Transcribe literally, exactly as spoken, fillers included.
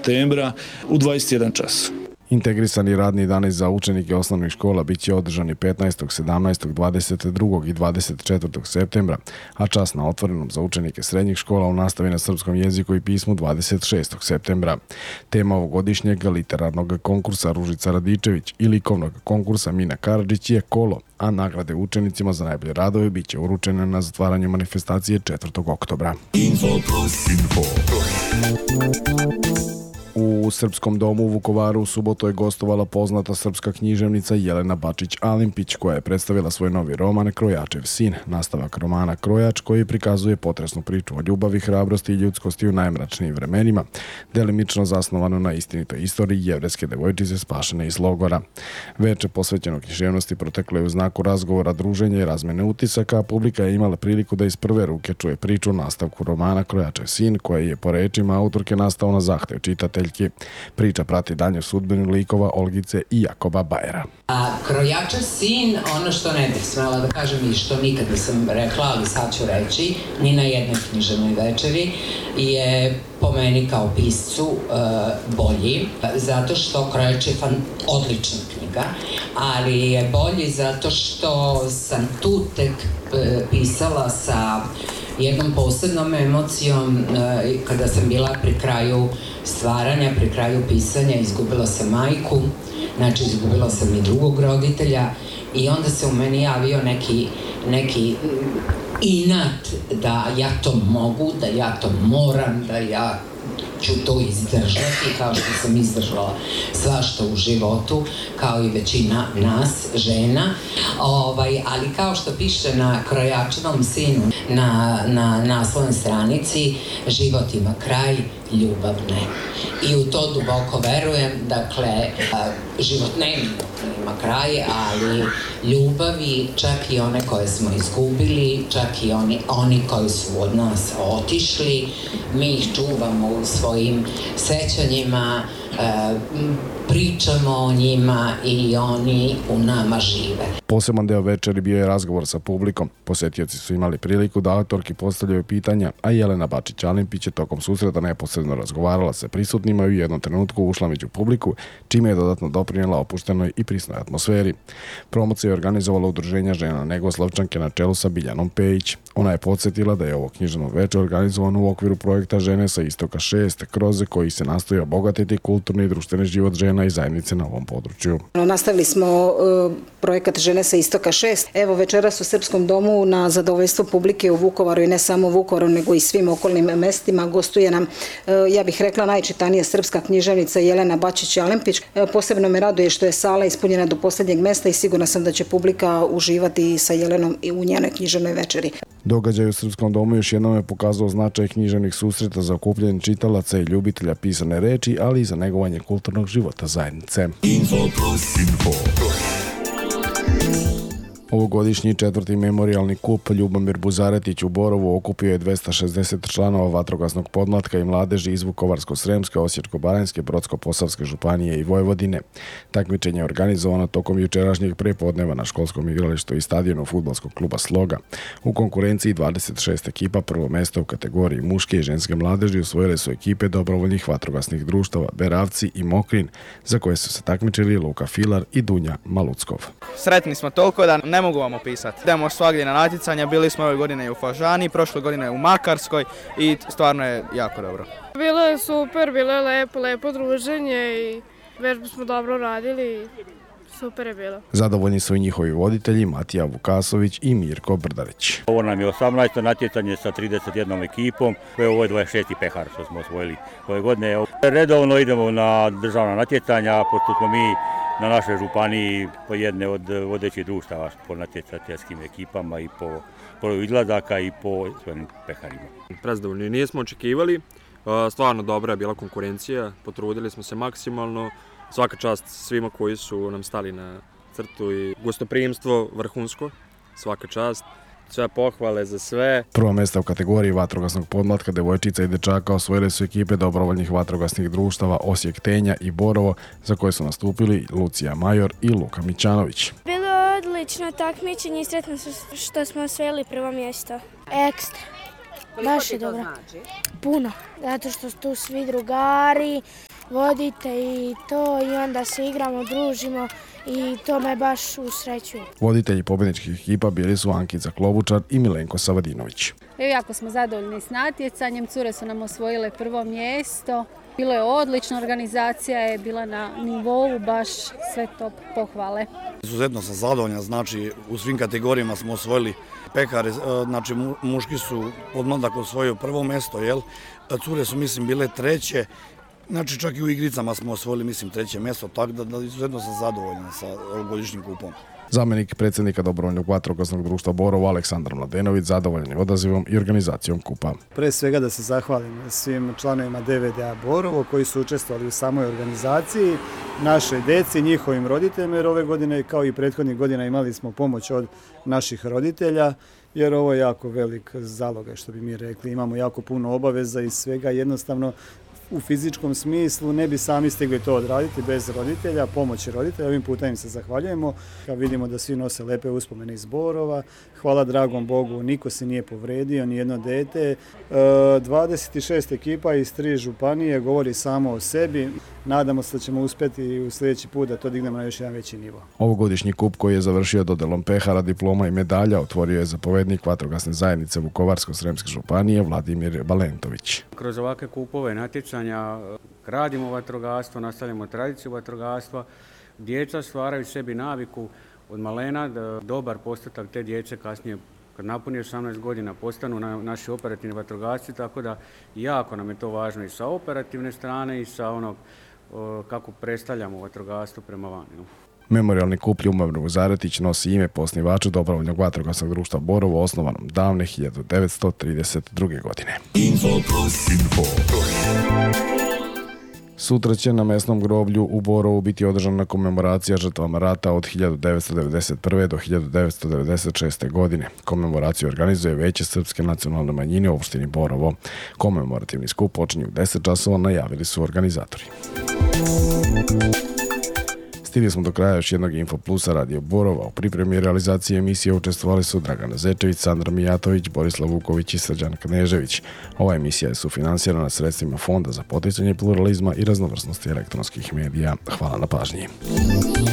septembra u dvadeset jedan čas. Integrisani radni dani za učenike osnovnih škola bit će održani petnaestog, sedamnaestog, dvadeset drugog i dvadeset četvrtog septembra, a čas na otvorenom za učenike srednjih škola u nastavi na srpskom jeziku i pismu dvadeset šestog septembra. Tema ovogodišnjeg literarnog konkursa Ružica Radičević i likovnog konkursa Mina Karadžić je Kolo, a nagrade učenicima za najbolje radove bit će uručene na zatvaranju manifestacije četvrtog oktobra. Info plus, info plus. U Srpskom domu u Vukovaru u subotu je gostovala poznata srpska književnica Jelena Bačić-Alimpić, koja je predstavila svoj novi roman Krojačev sin, nastavak romana Krojač, koji prikazuje potresnu priču o ljubavi, hrabrosti i ljudskosti u najmračnijim vremenima, delimično zasnovano na istinitoj istoriji jevrejske devojčice spašene iz logora. Veče posvećeno književnosti proteklo je u znaku razgovora, druženja i razmene utisaka, a publika je imala priliku da iz prve ruke čuje priču o nastavku romana Krojačev sin, koji je po rečima autorke nastao na zahtev čitateljke. Priča prati dalje sudbinu likova Olgice i Jakoba Bajera. A Krojačev sin, ono što ne bih smela da kažem i što nikad nisam rekla, ali sad ću reći, ni na jednoj književnoj večeri, je po meni kao piscu uh, bolji, zato što Krojač je fan, odlična knjiga, ali je bolji zato što sam tu tek uh, pisala sa jednom posebnom emocijom uh, kada sam bila pri kraju stvaranja, pri kraju pisanja, izgubila sam majku, znači izgubila sam i drugog roditelja i onda se u meni javio neki, neki inat da ja to mogu, da ja to moram, da ja ću to izdržati kao što sam izdržala svašta u životu, kao i većina nas, žena. Ovaj, ali kao što piše na Krojačevom sinu na, na naslovnoj stranici, život ima kraj, ljubav ne. I u to duboko verujem, dakle, život nema, ima kraj, ali ljubavi, čak i one koje smo izgubili, čak i oni, oni koji su od nas otišli, mi ih čuvamo u svojim sećanjima, pričamo o njima i oni u nama žive. Poseban deo večeri bio je razgovor sa publikom. Posetioci su imali priliku da autorki postavljaju pitanja, a Jelena Bačić-Alimpić je tokom susreta neposredno razgovarala sa prisutnima i u jednom trenutku ušla među publiku, čime je dodatno doprinijela opuštenoj i prisnoj atmosferi. Promocija je organizovala Udruženja žena Negoslavčanke na čelu sa Biljanom Pejić. Ona je podsjetila da je ovo književno veče organizovano u okviru projekta Žene sa istoka šest, kroz koji se nastoji obogatiti kulturni i društveni život žena i zajednice na ovom području. Nastavili smo uh, projekat Žene sa istoka šest. Evo večeras u Srpskom domu na zadovoljstvo publike u Vukovaru i ne samo u Vukovaru nego i svim okolnim mestima gostuje nam, uh, ja bih rekla, najčitanija srpska književnica Jelena Bačić-Alimpić. Uh, posebno me raduje što je sala ispunjena do posljednjeg mesta i sigurna sam da će publika uživati sa Jelenom i u njenoj književnoj večeri. Događaj u Srpskom domu još jednom je pokazao značaj književnih susreta za okupljanje čitalaca i ljubitelja pisane reči, ali i za negovanje kulturnog života zajednice. Info plus, info plus. Ovogodišnji četvrti memorijalni kup Ljubomir Buzaretić u Borovu okupio je dvesta šezdeset članova vatrogasnog podmlatka i mladeži iz Vukovarsko-sremske, Osječko-baranjske, Brodsko-posavske županije i Vojvodine. Takmičenje je organizovano tokom jučerašnjeg prepodneva na školskom igralištu i stadionu fudbalskog kluba Sloga. U konkurenciji dvadeset šest ekipa, prvo mesto u kategoriji muške i ženske mladeži osvojile su ekipe dobrovoljnih vatrogasnih društava Beravci i Mokrin, za koje su se takmičili Luka Filar i Dunja Maluckov. Sretni smo toliko da ne mogu vam opisati. Idemo svagdje na natjecanja, bili smo ove godine u Fažani, prošle godine u Makarskoj i stvarno je jako dobro. Bilo je super, bilo je lepo, lepo druženje i vežbu smo dobro radili. Super je bilo. Zadovoljni su i njihovi voditelji Matija Vukasović i Mirko Brdarić. Ovo nam je osamnaesto natjecanje sa trideset jednom ekipom, ovo je dvadeset šesti pehar što smo osvojili ove godine. Redovno idemo na državna natjecanja, pošto smo mi na našoj županiji po jedne od vodećih društava po natjecateljskim ekipama i po broju izlazaka i po svojim peharima. Prezadovoljni nismo očekivali, stvarno dobra je bila konkurencija, potrudili smo se maksimalno. Svaka čast svima koji su nam stali na crtu i gostoprimstvo vrhunsko, svaka čast. Sve pohvale za sve. Prvo mjesta u kategoriji vatrogasnog podmlatka devojčica i dečaka osvojile su ekipe dobrovoljnih vatrogasnih društava Osijek, Tenja i Borovo, za koje su nastupili Lucija Major i Luka Mićanović. Bilo je odlično takmičenje i sretno što smo osvojili prvo mjesto. Ekstra. Baš je dobro. Puno, zato što su tu svi drugari vodite i to i onda se igramo, družimo i to me baš usrećuje. Voditelji pobjedničkih ekipa bili su Ankica Klobučar i Milenko Savadinović. Evo, jako smo zadovoljni s natjecanjem, cure su nam osvojile prvo mjesto. Bilo je odlična, organizacija je bila na nivou, baš sve top, pohvale. Izuzetno sam zadovoljan, znači u svim kategorijama smo osvojili pehare, znači muški su podmladak osvojio prvo mjesto, jel? Cure su mislim bile treće, znači čak i u igricama smo osvojili mislim treće mjesto, tako da, da izuzetno sam zadovoljan sa ovogodišnjim kupom. Zamjenik predsjednika Dobrovoljnog vatrogasnog društva Borovo Aleksandar Mladenović zadovoljan je odazivom i organizacijom kupa. Pre svega da se zahvalim svim članovima D V D A Borovo koji su učestvovali u samoj organizaciji, našoj deci, njihovim roditeljima, jer ove godine kao i prethodnih godina imali smo pomoć od naših roditelja, jer ovo je jako velik zalogaj, što bi mi rekli. Imamo jako puno obaveza i svega, jednostavno u fizičkom smislu ne bi sami stigli to odraditi bez roditelja, pomoći roditelja. Ovim putem im se zahvaljujemo. Kao vidimo da svi nose lepe uspomene iz Borova. Hvala dragom Bogu, niko se nije povredio, ni jedno dete. dvadeset šest ekipa iz tri županije govori samo o sebi. Nadamo se da ćemo uspjeti u sljedeći put da to dignemo na još jedan veći nivo. Ovogodišnji kup koji je završio dodelom pehara, diploma i medalja otvorio je zapovednik vatrogasne zajednice Vukovarsko-srijemske županije Vladimir Valentović. Kroz ovakve kupove natjecanja gradimo vatrogastvo, nastavljamo tradiciju vatrogastva. Djeca stvaraju sebi naviku od malena da dobar postotak te djece kasnije kad napuni osamnaest godina postanu na, naši operativni vatrogasci, tako da jako nam je to važno i sa operativne strane i sa onog o, kako predstavljamo vatrogastvo prema vani. Memorijalni kup Ljubomir Vuzaretić nosi ime po osnivaču Dobrovoljnog vatrogasnog društva Borovo, osnovanom davne hiljadu devetsto trideset druge. godine. Info plus, info plus. Sutra će na mesnom groblju u Borovu biti održana komemoracija žrtvama rata od hiljadu devetsto devedeset prve. do hiljadu devetsto devedeset šeste. godine. Komemoraciju organizuje Veće srpske nacionalne manjine u opštini Borovo. Komemorativni skup počinje u deset časova, najavili su organizatori. Stigli smo do kraja još jednog Info Plusa Radio Borova. U pripremi i realizaciji emisije učestvovali su Dragana Zečević, Sandra Mijatović, Borislav Vuković i Srđan Knežević. Ova emisija je sufinansirana sredstvima Fonda za poticanje pluralizma i raznovrsnosti elektronskih medija. Hvala na pažnji.